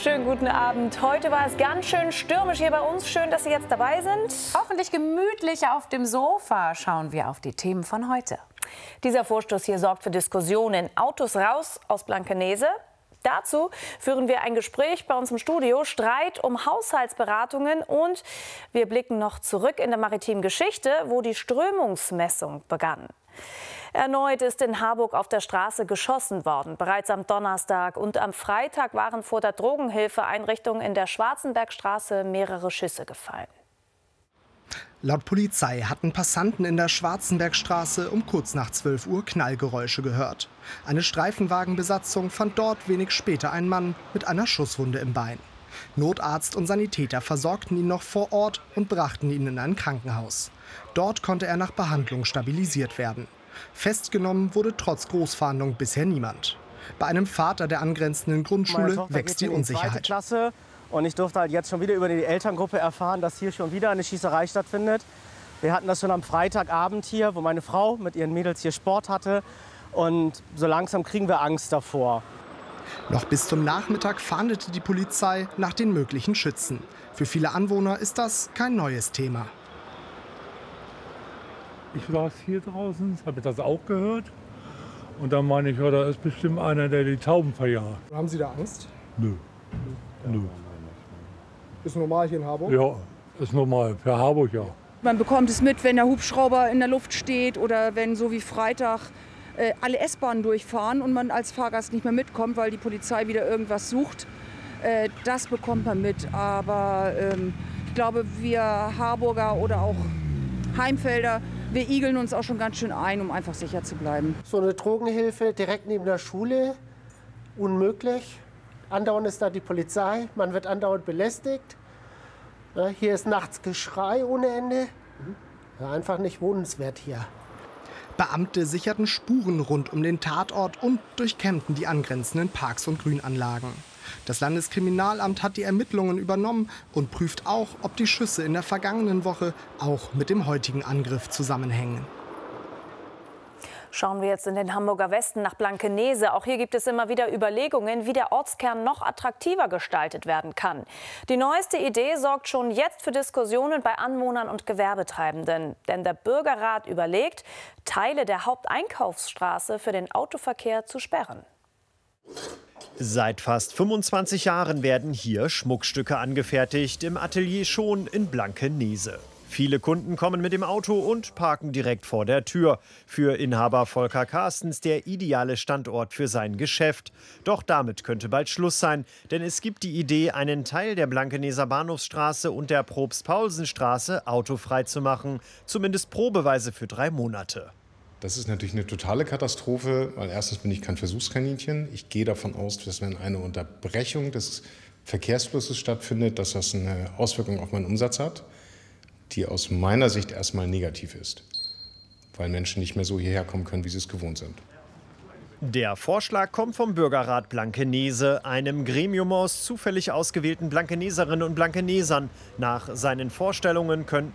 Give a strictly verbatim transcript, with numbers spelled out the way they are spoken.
Schönen guten Abend. Heute war es ganz schön stürmisch hier bei uns. Schön, dass Sie jetzt dabei sind. Hoffentlich gemütlich auf dem Sofa schauen wir auf die Themen von heute. Dieser Vorstoß hier sorgt für Diskussionen. Autos raus aus Blankenese. Dazu führen wir ein Gespräch bei uns im Studio, Streit um Haushaltsberatungen und wir blicken noch zurück in der maritimen Geschichte, wo die Strömungsmessung begann. Erneut ist in Harburg auf der Straße geschossen worden. Bereits am Donnerstag und am Freitag waren vor der Drogenhilfeeinrichtung in der Schwarzenbergstraße mehrere Schüsse gefallen. Laut Polizei hatten Passanten in der Schwarzenbergstraße um kurz nach zwölf Uhr Knallgeräusche gehört. Eine Streifenwagenbesatzung fand dort wenig später einen Mann mit einer Schusswunde im Bein. Notarzt und Sanitäter versorgten ihn noch vor Ort und brachten ihn in ein Krankenhaus. Dort konnte er nach Behandlung stabilisiert werden. Festgenommen wurde trotz Großfahndung bisher niemand. Bei einem Vater der angrenzenden Grundschule wächst die Unsicherheit. Klasse. Und ich durfte halt jetzt schon wieder über die Elterngruppe erfahren, dass hier schon wieder eine Schießerei stattfindet. Wir hatten das schon am Freitagabend hier, wo meine Frau mit ihren Mädels hier Sport hatte. Und so langsam kriegen wir Angst davor. Noch bis zum Nachmittag fahndete die Polizei nach den möglichen Schützen. Für viele Anwohner ist das kein neues Thema. Ich saß hier draußen, habe das auch gehört. Und dann meine ich, ja, da ist bestimmt einer, der die Tauben verjagt. Haben Sie da Angst? Nö. Nö. Ist normal hier in Harburg? Ja, ist normal. Für Harburg ja. Man bekommt es mit, wenn der Hubschrauber in der Luft steht oder wenn so wie Freitag äh, alle S-Bahnen durchfahren und man als Fahrgast nicht mehr mitkommt, weil die Polizei wieder irgendwas sucht. Äh, das bekommt man mit. Aber ähm, ich glaube, wir Harburger oder auch Heimfelder, wir igeln uns auch schon ganz schön ein, um einfach sicher zu bleiben. So eine Drogenhilfe direkt neben der Schule, unmöglich. Andauernd ist da die Polizei, man wird andauernd belästigt. Ja, hier ist nachts Geschrei ohne Ende. Ja, einfach nicht wohnenswert hier. Beamte sicherten Spuren rund um den Tatort und durchkämmten die angrenzenden Parks und Grünanlagen. Das Landeskriminalamt hat die Ermittlungen übernommen und prüft auch, ob die Schüsse in der vergangenen Woche auch mit dem heutigen Angriff zusammenhängen. Schauen wir jetzt in den Hamburger Westen nach Blankenese. Auch hier gibt es immer wieder Überlegungen, wie der Ortskern noch attraktiver gestaltet werden kann. Die neueste Idee sorgt schon jetzt für Diskussionen bei Anwohnern und Gewerbetreibenden. Denn der Bürgerrat überlegt, Teile der Haupteinkaufsstraße für den Autoverkehr zu sperren. Seit fast fünfundzwanzig Jahren werden hier Schmuckstücke angefertigt, im Atelier Schon in Blankenese. Viele Kunden kommen mit dem Auto und parken direkt vor der Tür. Für Inhaber Volker Carstens der ideale Standort für sein Geschäft. Doch damit könnte bald Schluss sein, denn es gibt die Idee, einen Teil der Blankeneser Bahnhofsstraße und der Probst-Paulsen-Straße autofrei zu machen. Zumindest probeweise für drei Monate. Das ist natürlich eine totale Katastrophe, weil erstens bin ich kein Versuchskaninchen. Ich gehe davon aus, dass wenn eine Unterbrechung des Verkehrsflusses stattfindet, dass das eine Auswirkung auf meinen Umsatz hat, die aus meiner Sicht erstmal negativ ist, weil Menschen nicht mehr so hierher kommen können, wie sie es gewohnt sind. Der Vorschlag kommt vom Bürgerrat Blankenese, einem Gremium aus zufällig ausgewählten Blankeneserinnen und Blankenesern. Nach seinen Vorstellungen könnten